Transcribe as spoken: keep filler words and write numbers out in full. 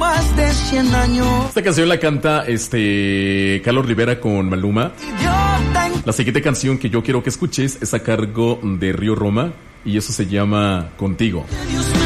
más de cien años. Esta canción la canta este Carlos Rivera con Maluma. La siguiente canción que yo quiero que escuches es a cargo de Río Roma y eso se llama Contigo. Dios